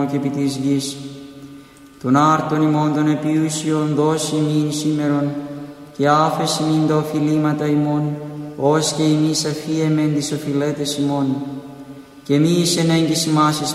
και επί της γης. Τον άρτον ημών των επιούσιων δώσει ημίν σήμερον, και άφεση μην τα οφειλήματα ημών, ως και εμείς αφίεμεν τις οφειλέτες ημών. Και μη εις ενέγγις ημάς εις